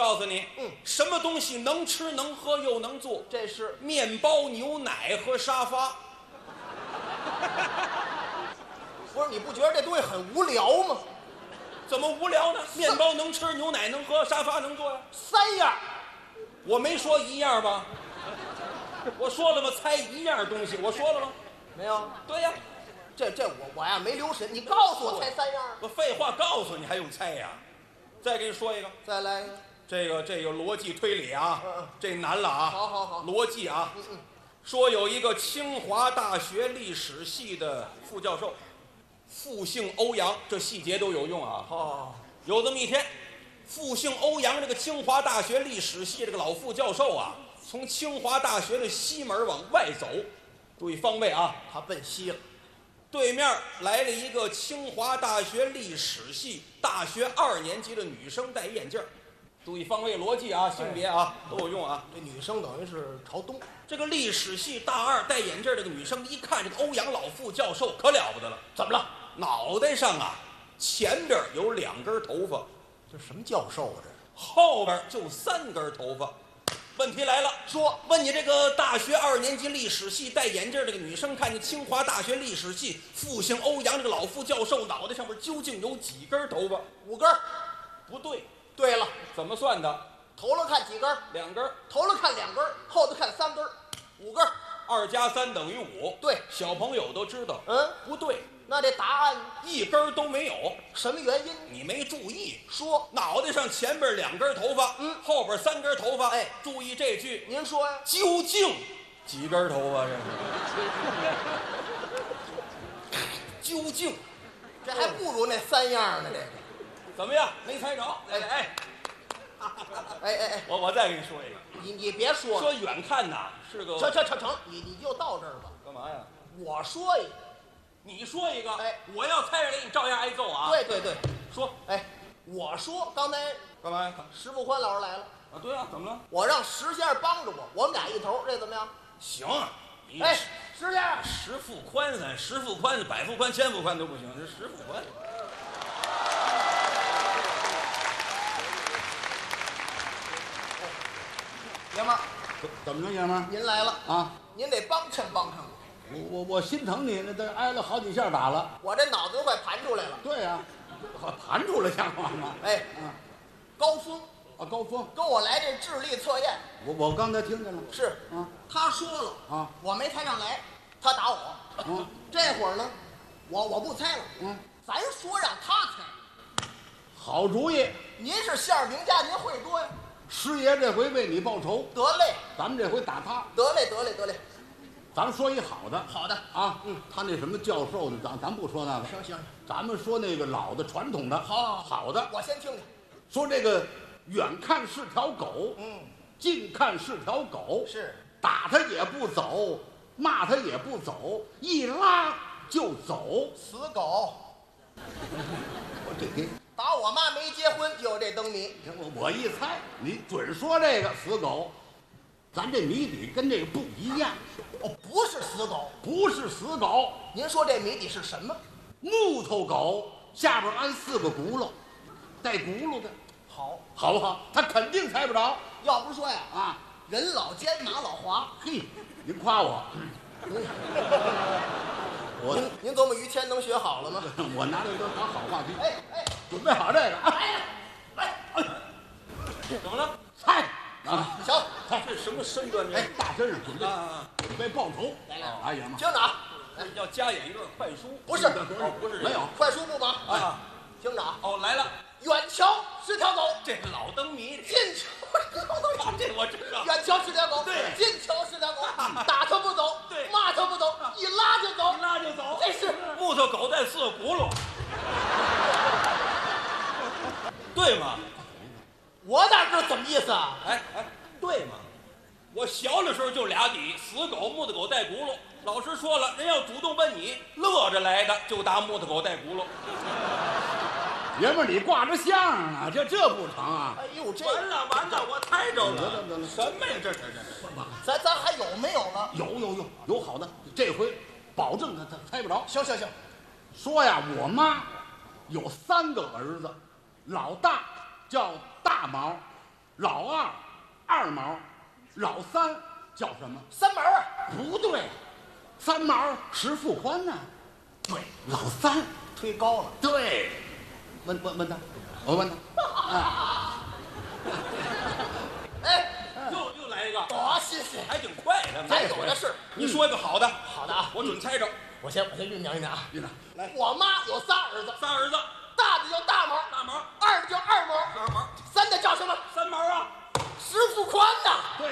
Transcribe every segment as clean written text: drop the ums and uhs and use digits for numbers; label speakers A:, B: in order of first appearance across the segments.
A: 告诉你，什么东西能吃能喝又能坐？
B: 这是
A: 面包、牛奶和沙发。
B: 不是？你不觉得这东西很无聊吗？
A: 怎么无聊呢？面包能吃，牛奶能喝，沙发能坐呀。
B: 3样，
A: 我没说一样吧？我说了吗？猜一样东西，我说了吗？
B: 没有？
A: 对呀。
B: 这我呀没留神，你告诉我猜3样。
A: 我废话告诉你，还用猜呀？再给你说一个，
B: 再来一个。
A: 这个逻辑推理啊，这难了啊。
B: 好。
A: 逻辑啊，说有一个清华大学历史系的副教授，复姓欧阳，这细节都有用啊。有这么一天，复姓欧阳这个清华大学历史系这个老副教授啊，从清华大学的西门往外走，注意方位啊，
B: 他奔西了。
A: 对面来了一个清华大学历史系大学2年级的女生，戴眼镜。注意方位逻辑啊，性别啊都有用啊。
B: 这女生等于是朝东。
A: 这个历史系大2戴眼镜这个女生一看这个欧阳老副教授可了不得了，怎么了？脑袋上啊前边有2根头发，
B: 这什么教授啊？这
A: 后边就3根头发。问题来了，
B: 说
A: 问你这个大学2年级历史系戴眼镜这个女生，看见清华大学历史系复姓欧阳这个老副教授脑袋上面究竟有几根头发
B: ？5根。
A: 不对。
B: 对了，
A: 怎么算的？
B: 头了看几根
A: ？2根。
B: 头了看2根，后头看3根，5根。
A: 2加3等于5。
B: 对，
A: 小朋友都知道。不对。
B: 那这答案
A: 1根都没有。
B: 什么原因？
A: 你没注意。
B: 说
A: 脑袋上前边2根头发，后边3根头发。
B: 哎，
A: 注意这句。
B: 您说呀？
A: 究竟几根头发？这是究竟，
B: 这还不如那3样呢。这个
A: 怎么样？没猜着？哎，我再给你说一个。
B: 你别说了。
A: 说远看呐是个。
B: 成，你就到这儿吧。
A: 干嘛呀？
B: 我说一个。
A: 你说一个，
B: 哎，
A: 我要猜着了，你照样挨揍啊！
B: 对，
A: 说，
B: 我说刚才
A: 干嘛呀？
B: 石富宽老师来了
A: 啊，对啊，怎么了？
B: 我让石先生帮着我们俩一头，这怎么样？
A: 行，你
B: 石先生，
A: 石富宽石富宽、百富宽、千富宽都不行，这石富宽。
B: 爷们儿，
C: 怎么着，爷们儿？
B: 您来了
C: 啊！
B: 您得帮衬我。
C: 我心疼你，那这挨了好几下打了。
B: 我这脑子都快盘出来了。
C: 对呀，盘出来像话吗？
B: 高峰
C: 啊，高峰
B: 跟我来这智力测验。
C: 我刚才听见了。
B: 是他说了
C: 啊，
B: 我没猜上来，他打我。这会儿呢，我不猜了。咱说让他猜。
C: 好主意。
B: 您是相声名家，您会多呀。
C: 师爷这回为你报仇。
B: 得嘞，
C: 咱们这回打他。
B: 得嘞。
C: 咱们说一好的。
B: 好的
C: 啊，他那什么教授的，咱不说那个。
B: 行，
C: 咱们说那个老的传统的。好的。
B: 我先听听。
C: 说这个远看是条狗，近看是条狗，
B: 是
C: 打他也不走，骂他也不走，一拉就走，
B: 死狗。
C: 我这
B: 打我妈没结婚就有这灯谜。
C: 我一猜，你准说这个死狗。咱这谜底跟这个不一样。
B: 不是死狗。
C: 不是死狗。
B: 您说这谜底是什么？
C: 木头狗下边安4个轱辘，带轱辘的。好不好？他肯定猜不着。
B: 要不说呀，人老奸马老滑。
C: 嘿，您夸我。
B: 您琢磨于谦能学好了吗？
C: 我拿这都当好话题。准备好这个。
B: 来，
A: 怎么了？
C: 猜
B: 行，
A: 这什么身段？
C: 大身上准备报仇。来，爷们儿，
B: 听着啊，
A: 要加演一段快书。
B: 不是，
A: 不是，
C: 没有
B: 快书不忙听着啊。
A: 来了。
B: 远瞧是条狗，
A: 这老灯谜。
B: 近瞧是条狗，
A: 这我知道。
B: 远瞧是条狗，
A: 对，
B: 近瞧是条狗，打它不走，
A: 对，
B: 骂它不走，一拉就走，这是
A: 木头狗带4个轱辘，对吗？
B: 我哪知道怎么意思啊？
A: 对吗？我小的时候就俩底，死狗、木头狗带轱辘。老师说了，人要主动问你，乐着来的就答木头狗带轱辘。
C: 爷们儿，你挂着相呢，这不成啊！
B: 这
A: 完了，我猜着了。什么呀？这
B: 咱还有没有了？
C: 有好的，这回保证他猜不着。
B: 行。
C: 说呀，我妈有3个儿子，老大叫大毛， 老二二毛，老三叫什么？
B: 三毛啊？
C: 不对，三毛石富宽呐。对，老三
B: 忒高了。
C: 对，问他，我问他。啊，
B: 哎，
A: 又来一个，
B: 好，谢谢。
A: 还挺快的。
B: 咱有的是。
A: 你说一个好的，
B: 好的啊，
A: 我准猜着。
B: 我先酝酿啊。
C: 院长，
A: 来，
B: 我妈有仨儿子，
A: 仨儿子，
B: 大的叫大毛，
A: 大毛，
B: 二的叫二毛，
A: 二毛，
B: 三的叫什么？
A: 三毛啊。
B: 石富宽呐。
C: 对，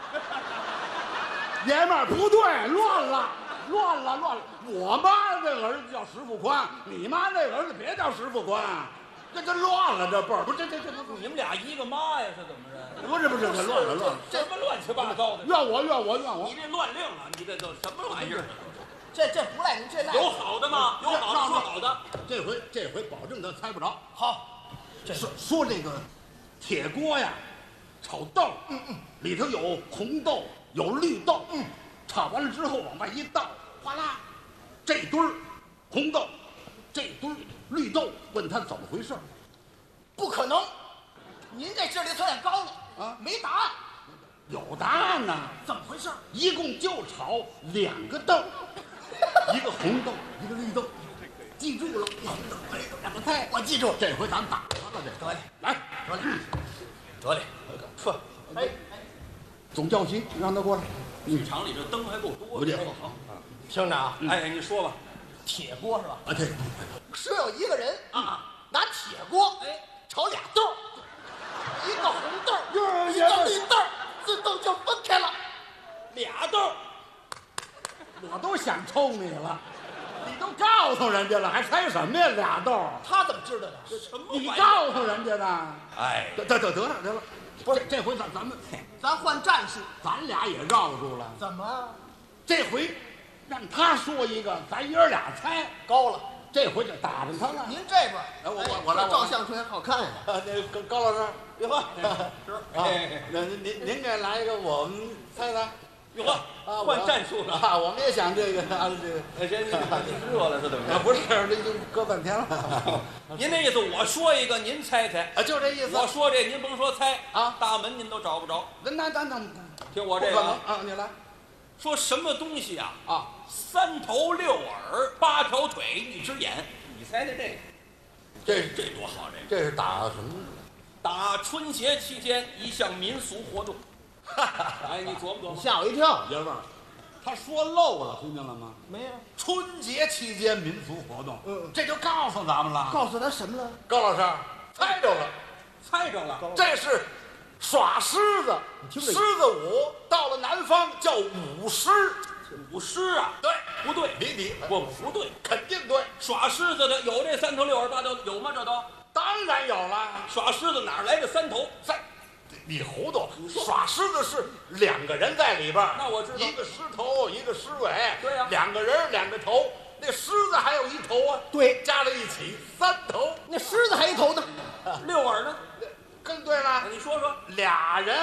C: 爷们儿不对，乱了。我妈那儿子叫石富宽，你妈那儿子别叫石富宽，这乱了，这辈儿不这
A: 你们俩一个妈呀？是怎么着？
C: 不是，这乱了。
A: 什么乱七八糟的？
C: 怨我！
A: 你这乱令啊！你这都什么玩意儿？
B: 这不赖您，这赖
A: 有好的吗？有好的说好的。
C: 这回保证他猜不着。
B: 好。
C: 说这个铁锅呀，炒豆，里头有红豆，有绿豆，炒完了之后往外一倒，哗啦，这堆儿红豆，这堆儿绿豆，问他怎么回事？
B: 不可能，您这智力有点高了
C: 啊，
B: 没答案。
C: 有答案呢。
B: 怎么回事？
C: 一共就炒2个豆，一个红豆，一个绿豆，记住了。红豆、绿豆2个菜，
B: 我记住。
C: 这回咱打他了，这
B: 得嘞，
C: 来，
B: 得嘞，呵，哎，
C: 总教习让他过来。
A: 剧场里这灯还够多的。好，
B: 听着啊，
A: 哎，你说吧。
B: 铁锅是吧？
C: 啊，对，
B: 说有一个人拿铁锅炒俩豆，一个红豆，一个绿豆，自动就分开了。
A: 俩豆，
C: 我都想抽你了，你都告诉人家了，还猜什么呀？俩豆，
B: 他怎么知道的？
A: 什么
C: 你
A: 玩意儿？
C: 告诉人家的。
A: 哎，
C: 得了，不是这回咱们
B: 咱换战术。
C: 咱俩也绕住了。
B: 怎么
C: 这回让他说一个，咱爷儿俩猜。
B: 高了？
C: 这回就打着他了。
B: 您这边，
C: 我来
B: 照相片好看呀。
C: 那高老师，
A: 别喝，
C: 那您给来一个，我们猜猜。
A: 哟呵，换战术了。
C: 啊，我们也想这个这个。
A: 哎，这热了是怎么着？
C: 不是，这已经搁半天了。
A: 您那意思，我说一个，您猜猜。
C: 啊，就这意思。
A: 我说这，您甭说猜
C: 啊，
A: 大门您都找不着。
C: 那
A: 听我这个
C: 啊，你来。
A: 说什么东西啊？
C: 啊
A: ，3头6耳8条腿1只眼，你猜猜这个？这多好！
C: 这是打什么？
A: 打春节期间一项民俗活动。哎，你琢磨琢磨。
B: 吓我一跳。
C: 爷们儿，他说漏了，听见了吗？
B: 没有。
C: 春节期间民俗活动，这就告诉咱们了。
B: 告诉他什么了？
C: 高老师，猜着了，
A: 猜着了。
C: 这是耍狮子，狮子舞，到了南方叫舞狮。
A: 舞狮啊？
C: 对，
A: 不对，不对，
C: 肯定对。
A: 耍狮子的有这3头6耳8条，有吗？这都
C: 当然有了。
A: 耍狮子哪来的3头？
C: 你糊涂！耍狮子是2个人在里边，
A: 那我知道，
C: 一个狮头，一个狮尾。
A: 对呀
C: ，2个人2个头，那狮子还有1头啊。
B: 对，
C: 加在一起3头。
B: 那狮子还一头呢
A: ，6耳呢？
C: 更对了。
A: 你说说
C: ，2人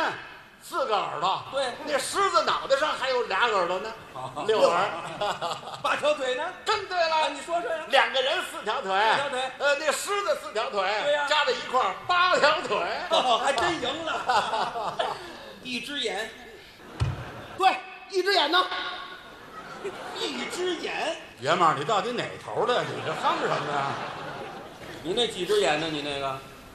C: 4个耳朵。
A: 对，
C: 那狮子脑袋上还有2耳朵呢，6耳。
A: 8条腿呢？
C: 更对了。
A: 你说说呀。
C: 2个人4条腿。
A: 4条腿。
C: 那狮子4条腿。
A: 对呀，
C: 加在一块儿8条腿。
A: 还真赢了。1只眼。
B: 对，1只眼呢
A: ？1只眼。
C: 爷们儿，你到底哪头的？你这哼什么呀？
A: 你那几只眼呢？你那个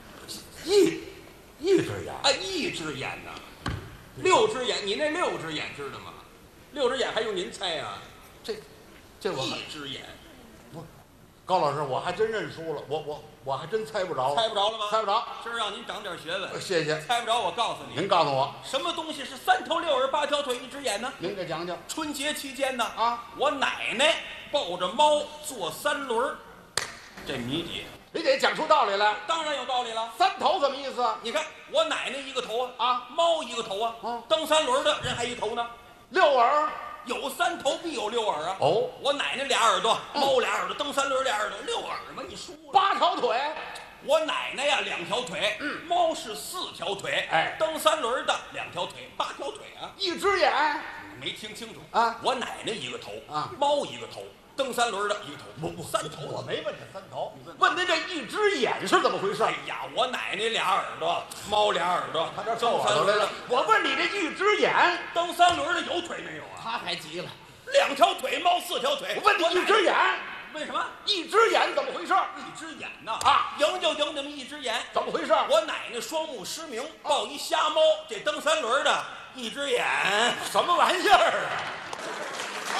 C: 一只眼。
A: 啊，1只眼呢？6只眼，你那6只眼知道吗？6只眼还用您猜呀？
C: 这我
A: 1只眼。
C: 不，高老师，我还真认输了，我还真猜不着。
A: 猜不着了吗？
C: 猜不着。
A: 今儿让您长点学问。
C: 谢谢。
A: 猜不着，我告诉你。
C: 您告诉我，
A: 什么东西是3头6耳8条腿1只眼呢？
C: 您给讲讲。
A: 春节期间呢，
C: 啊，
A: 我奶奶抱着猫坐3轮，这谜底。
C: 你得讲出道理来。
A: 当然有道理了。
C: 3头什么意思？
A: 你看，我奶奶1个头
C: 啊，
A: 猫1个头啊，蹬3轮的人还1头呢。
C: 6耳，
A: 有3头必有6耳啊。
C: 哦，
A: 我奶奶俩耳朵，猫俩耳朵，蹬3轮俩耳朵，6耳嘛，你输了。
C: 8条腿。
A: 我奶奶呀2条腿，猫是4条腿，
C: 哎，
A: 蹬3轮的2条腿，8条腿啊。
C: 1只眼。
A: 没听清楚
C: 啊！
A: 我奶奶1个头
C: 啊，
A: 猫1个头， 蹬三轮的一头，
C: 不
A: 三头。
C: 我没问这三头，问您这一只眼是怎么回事？
A: 哎呀，我奶奶俩耳朵，猫俩耳朵，
C: 他这皱耳朵来了。我问你这一只眼
A: 蹬三轮的有腿没有啊？
B: 他还急了，
A: 2条腿，猫4条腿。
C: 我问你一只眼，
A: 为什么？
C: 一只眼怎么回事？
A: 一只眼呐
C: 啊，
A: 赢就赢那么一只眼，
C: 怎么回事？
A: 我奶奶双目失明，抱一瞎猫，这蹬三轮的一只眼，
C: 什么玩意儿啊？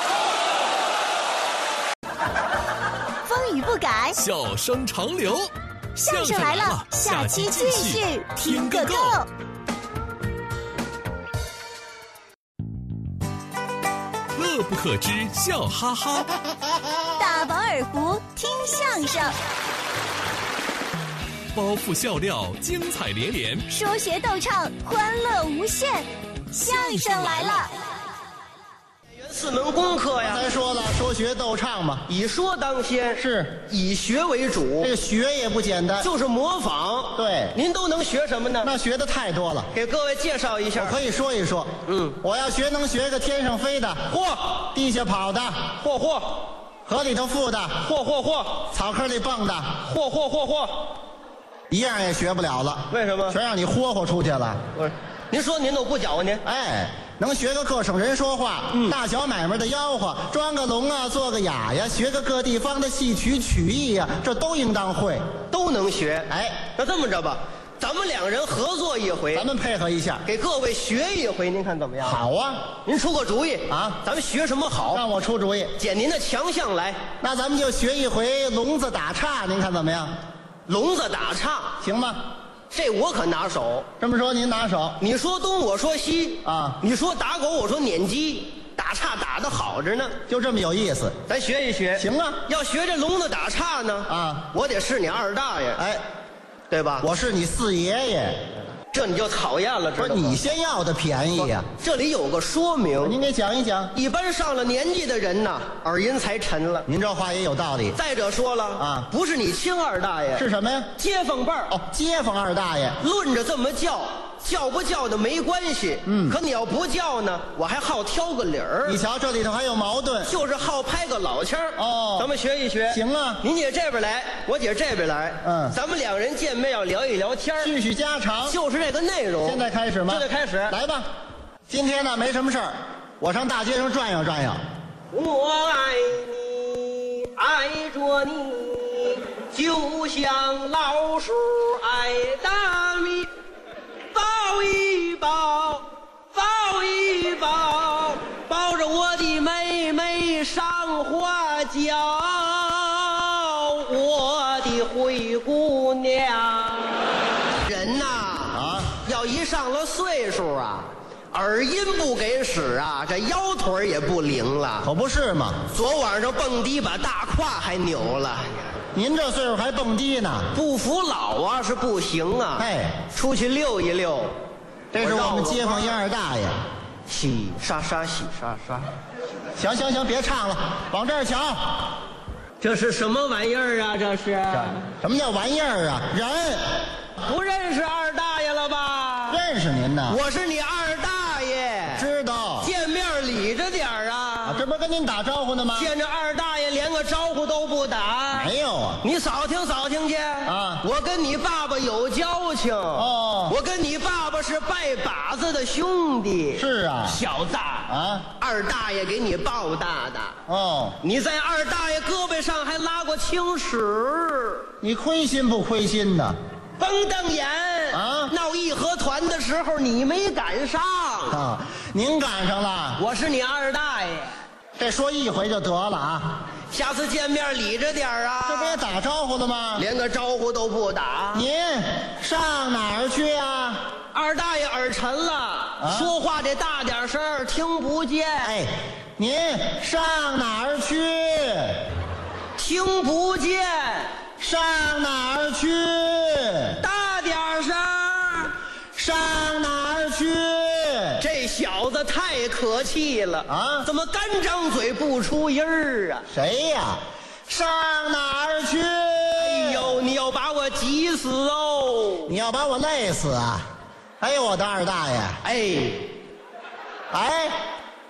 D: 风雨不改，
E: 笑声长流。
D: 相声来了，下期继续听个够。
E: 乐不可支，笑哈哈。
D: 大饱耳福，听相声。
E: 包袱笑料，精彩连连。
D: 说学逗唱，欢乐无限。相声来了。
F: 4门功课呀，
B: 咱说了，说学逗唱嘛，
F: 以说当先，
B: 是
F: 以学为主
B: 这，个学也不简单，
F: 就是模仿。
B: 对
F: 您都能学什么呢？
B: 那学的太多了。
F: 给各位介绍一下
B: 我。可以说一说，我要学能学个天上飞的，
F: 嚯
B: 地下跑的，
F: 嚯嚯
B: 河里头浮的，
F: 嚯嚯嚯
B: 草坑里蹦的，
F: 嚯嚯嚯嚯！
B: 一样也学不了了。
F: 为什么？
B: 全让你霍霍出去了。
F: 不是，您说您都不搅和您。
B: 哎，能学个各省人说话，大小买卖的吆喝，装个聋啊，做个哑呀，学个各地方的戏曲曲艺呀，这都应当会。
F: 都能学。
B: 哎，
F: 那这么着吧，咱们2人合作一回，
B: 咱们配合一下。
F: 给各位学一回，您看怎么样？，
B: 好啊，
F: 您出个主意
B: 啊
F: 咱们学什么好？
B: 让我出主意。
F: 捡您的强项来。
B: 那咱们就学一回聋子打岔，您看怎么样？
F: 聋子打岔，
B: 行吗？
F: 这我可拿手。
B: 这么说您拿手
F: 你说东，我说西
B: 啊
F: 你说打狗，我说撵鸡，打岔打得好着呢。
B: 就这么有意思。
F: 咱学一学。
B: 行啊
F: 要学这聋子打岔呢
B: 啊
F: 我得是你二大爷，
B: 哎，
F: 对吧？
B: 我是你四爷爷，
F: 这你就讨厌了，知道吗？
B: 不是你先要的便宜呀、
F: 这里有个说明，
B: 您给讲一讲。
F: 一般上了年纪的人呐，耳音才沉了。
B: 您这话也有道理。
F: 再者说了
B: 啊
F: 不是你亲二大爷，
B: 是什么呀？
F: 街坊辈儿。
B: 哦，街坊二大爷。
F: 论着这么叫，叫不叫的没关系。可你要不叫呢，我还好挑个理儿
B: 你，瞧这里头还有矛盾。
F: 就是好拍个老腔儿。
B: 哦
F: 咱们学一学。
B: 行啊
F: 您姐这边来，我姐这边来。咱们2人见面要聊一聊天儿
B: 叙叙家常。
F: 就是这个内容。
B: 现在开始吗？
F: 现在开始。
B: 来吧。今天呢没什么事儿，我上大街上转悠转悠。
F: 我爱你，爱着你，就像老鼠爱大米。抱一抱，抱一抱，抱着我的妹妹上花轿，我的灰姑娘。人呐，要一上了岁数啊，耳音不给使啊，这腰腿也不灵了。
B: 可不是嘛，
F: 昨晚上蹦迪把大胯还扭了，
B: 您这岁数还蹦迪呢。
F: 不服老啊是不行啊。
B: 哎，
F: 出去溜一溜，
B: 这是我们街坊一二大爷。
F: 洗刷刷，洗刷刷。
B: 行行行，别唱了，往这儿瞧。
F: 这是什么玩意儿啊？这是
B: 什么叫玩意儿啊？人
F: 不认识二大爷了吧？
B: 认识您呢。
F: 我是你二大爷，
B: 知道。
F: 见面礼着点儿啊。
B: 啊，这不是跟您打招呼呢吗？
F: 见着二大爷连个招呼都不打。
B: 没有啊。
F: 你扫听扫听去
B: 啊
F: 我跟你爸爸有交情
B: 哦
F: 我跟你爸爸是拜把子的兄弟。
B: 是啊。
F: 小子
B: 啊，
F: 二大爷给你抱大的，
B: 哦，
F: 你在二大爷胳膊上还拉过青屎，
B: 你亏心不亏心呢？
F: 甭瞪眼
B: 啊
F: 闹义和团的时候你没赶上
B: 啊，您赶上了。
F: 我是你二大爷，
B: 这说一回就得了啊。
F: 下次见面理着点儿啊。
B: 这不也打招呼了吗？
F: 连个招呼都不打。
B: 您上哪儿去啊？
F: 二大爷耳沉了，说话得大点声儿，听不见。
B: 哎，您上哪儿去？
F: 听不见，
B: 上哪儿去？
F: 大点声儿。
B: 上哪儿去？
F: 这小子太可气了
B: 啊
F: 怎么干张嘴不出音儿啊？
B: 谁呀？上哪儿去？
F: 哎呦，你要把我急死哦！
B: 你要把我累死啊！哎呦，我的二大爷！
F: 哎，
B: 哎，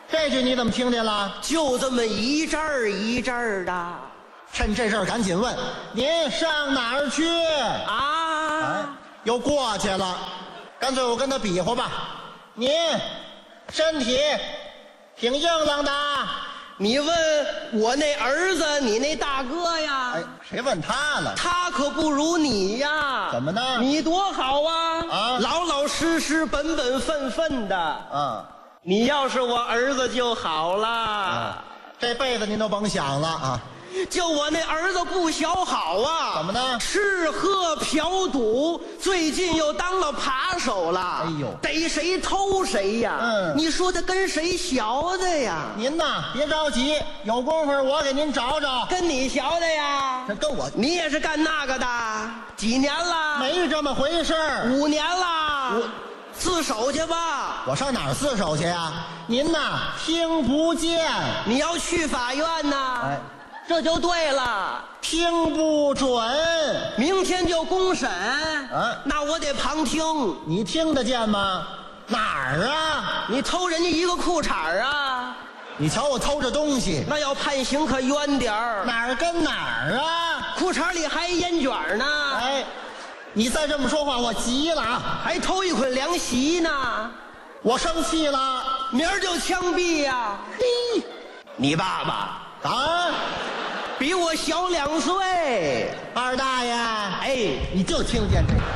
B: 这句你怎么听见了？
F: 就这么一阵儿一阵儿的。
B: 趁这阵儿赶紧问，您上哪儿去？
F: 啊，
B: 又过去了。干脆我跟他比划吧。您身体挺硬朗的。
F: 你问我那儿子，你那大哥呀？
B: 哎，谁问他了？
F: 他可不如你呀。
B: 怎么呢？
F: 你多好啊！
B: 啊，
F: 老老实实、本本分分的。
B: 啊，
F: 你要是我儿子就好了。
B: 这辈子您都甭想了啊！
F: 就我那儿子不小好啊！
B: 怎么呢？
F: 吃喝嫖赌，最近又当了扒手了。
B: 哎呦，
F: 逮谁偷谁呀！你说他跟谁学的呀？
B: 您呐，别着急，有功夫我给您找找。
F: 跟你学的呀？
B: 这跟我，
F: 你也是干那个的？几年了？
B: 没这么回事儿。
F: 5年了。自首去吧。
B: 我上哪儿自首去呀？您呐，听不见。
F: 你要去法院呐？
B: 哎，
F: 这就对了。
B: 听不准。
F: 明天就公审。那我得旁听。
B: 你听得见吗？哪儿啊？
F: 你偷人家一个裤衩啊？
B: 你瞧我偷着东西，
F: 那要判刑可冤点儿。
B: 哪儿跟哪儿啊？
F: 裤衩里还烟卷呢。
B: 哎，你再这么说话，我急了啊！
F: 还偷一捆凉席呢。
B: 我生气了，
F: 明儿就枪毙呀！嘿，你爸爸
B: 啊，
F: 比我小2岁。
B: 二大爷，
F: 哎，
B: 你就听见这个。